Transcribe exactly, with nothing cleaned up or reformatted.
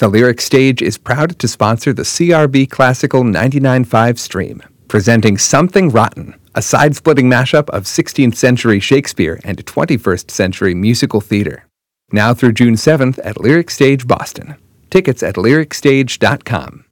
The Lyric Stage is proud to sponsor the C R B Classical ninety-nine point five stream, presenting Something Rotten, a side-splitting mashup of sixteenth century Shakespeare and twenty-first century musical theater. Now through June seventh at Lyric Stage Boston. Tickets at lyric stage dot com.